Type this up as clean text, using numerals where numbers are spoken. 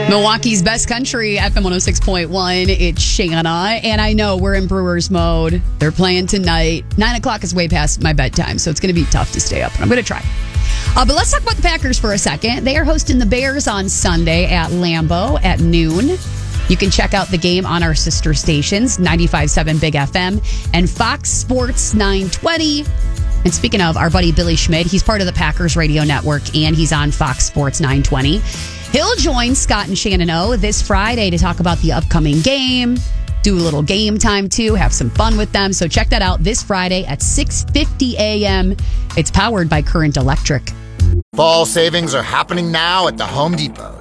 Milwaukee's best country, FM 106.1. It's Shanna, and I know we're in Brewers mode. They're playing tonight. 9 o'clock is way past my bedtime, so it's going to be tough to stay up, but I'm going to try. But let's talk about the Packers for a second. They are hosting the Bears on Sunday at Lambeau at noon. You can check out the game on our sister stations, 95.7 Big FM and Fox Sports 920. And speaking of our buddy Billy Schmidt, he's part of the Packers radio network, and he's on Fox Sports 920. He'll join Scott and Shannon O this Friday to talk about the upcoming game, do a little game time too, have some fun with them. So check that out this Friday at 6:50 a.m. It's powered by Current Electric. Fall savings are happening now at the Home Depot.